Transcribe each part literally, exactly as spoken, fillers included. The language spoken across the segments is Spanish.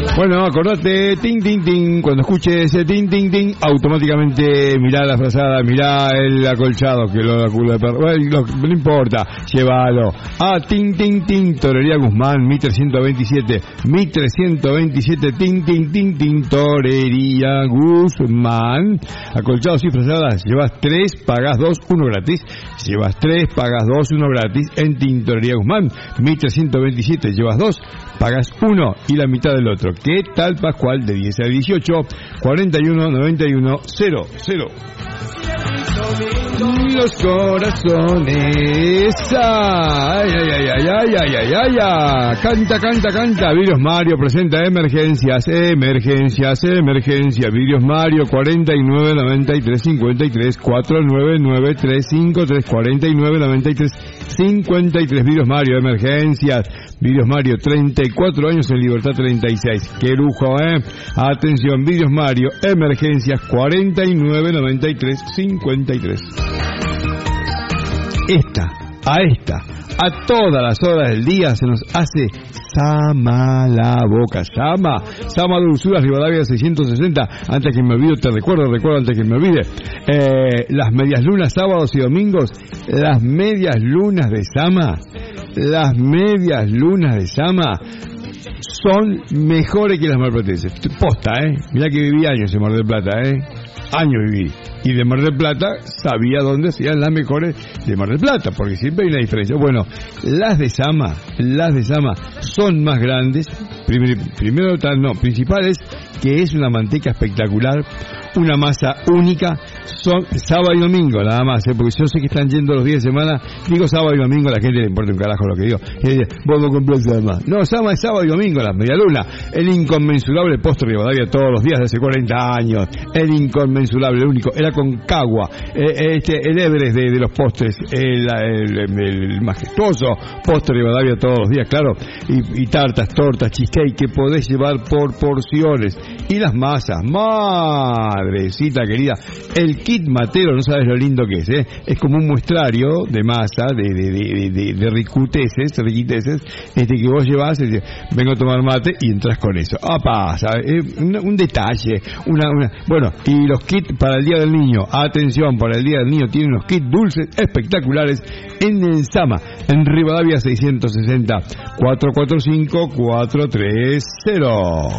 Bueno, acordate, ting, ting, ting, cuando escuches ese ting, ting, ting, automáticamente mirá la frazada, mirá el acolchado, que lo da culo de perro, bueno, no, no importa, llévalo. Ah, ting, ting, ting, Torería Guzmán, mi trescientos veintisiete, mi trescientos veintisiete, ting, ting, ting, ting, Torería Guzmán. Acolchados y frazadas, llevas tres, pagás dos, uno gratis. Llevas tres, pagas dos, uno gratis en Tintorería Guzmán. mi trescientos veintisiete, llevas dos, pagas uno y la mitad del otro. ¿Qué tal, Pascual? De diez a dieciocho, cuarenta y uno, noventa y uno, cero, cero. Los corazones. Ay, ay, ay, ay, ay, ay, ay, ay, ay. Canta, canta, canta. Vidrios Mario presenta emergencias, emergencias, emergencias. Vidrios Mario, cuarenta y nueve, noventa y tres, cincuenta y tres, cuatro nueve nueve tres cinco tres, cuarenta y nueve, noventa y tres, cincuenta y tres. Vidrios Mario, emergencias. Vidrios Mario, treinta y cuatro años en Libertad treinta y seis. Qué lujo, ¿eh? Atención, Vidrios Mario, emergencias, cuarenta y nueve, noventa y tres, cincuenta y tres. Esta, a esta, a todas las horas del día se nos hace Sama la boca. Sama, Sama Dulzura, Rivadavia seiscientos sesenta. Antes que me olvide, te recuerdo, recuerdo antes que me olvide. Eh, las medias lunas, sábados y domingos, las medias lunas de Sama, las medias lunas de Sama son mejores que las marplatenses. Posta, ¿eh? Mirá que viví años en Mar del Plata, ¿eh? Años viví. Y de Mar del Plata sabía dónde hacían las mejores de Mar del Plata, porque siempre hay una diferencia. Bueno, las de Sama, las de Sama son más grandes. Primero, primero no, principal es que es una manteca espectacular, una masa única. Son sábado y domingo nada más, ¿eh? Porque yo sé que están yendo los días de semana. Digo sábado y domingo, a la gente le importa un carajo lo que digo. Y dice, vos no comprás Sama. No, Sama es sábado y domingo, la media luna. El inconmensurable postre de Rivadavia todos los días de hace cuarenta años. El inconmensurable, el único. Era Concagua. Eh, este, el Everest de, de los postres. El, el, el, el majestuoso postre de Rivadavia todos los días, claro. Y, y tartas, tortas, cheesecake que podés llevar por porciones. Y las masas, madrecita querida. El kit matero, no sabes lo lindo que es, ¿eh? Es como un muestrario de masa, de, de, de, de, de ricuteces, riquiteces, este que vos llevas, este, vengo a tomar mate y entras con eso. ¡Apa! ¿Sabes? Eh, un, un detalle, una, una... Bueno, y los kits para el Día del Niño, atención, para el Día del Niño tienen unos kits dulces espectaculares en el Sama, en Rivadavia seiscientos sesenta, cuatro cuatro cinco, cuatro tres cero.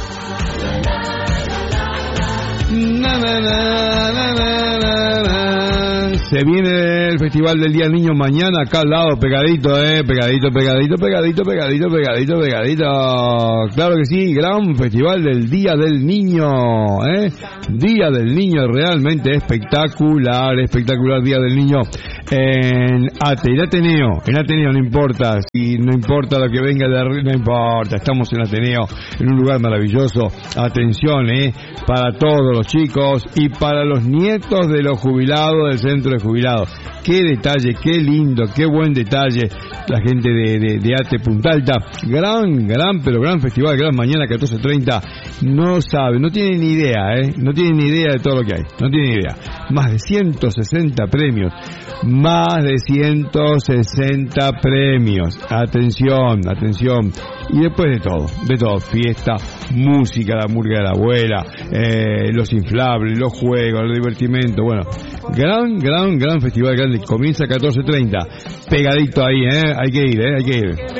Na, na, na, na, na, na, na. Se viene el Festival del Día del Niño mañana acá al lado, pegadito, eh, pegadito, pegadito, pegadito, pegadito, pegadito, pegadito. Claro que sí, gran Festival del Día del Niño, eh. Día del Niño realmente espectacular, espectacular Día del Niño en Ate, en Ateneo, en Ateneo no importa, si no importa lo que venga de arriba, no importa, estamos en Ateneo, en un lugar maravilloso. Atención, eh, para todos los chicos y para los nietos de los jubilados del centro de jubilados. Qué detalle, qué lindo, qué buen detalle la gente de, de, de Ate Punta Alta. Gran, gran, pero gran festival, gran mañana catorce treinta. No saben, no tienen ni idea, ¿eh? No tienen ni idea de todo lo que hay, no tienen ni idea. Más de ciento sesenta premios, más de ciento sesenta premios. Atención, atención. Y después de todo, de todo, fiesta, música, la murga de la abuela, eh, los inflables, los juegos, el divertimento, bueno, gran, gran, gran festival grande, comienza catorce treinta, pegadito ahí, eh, hay que ir, eh, hay que ir.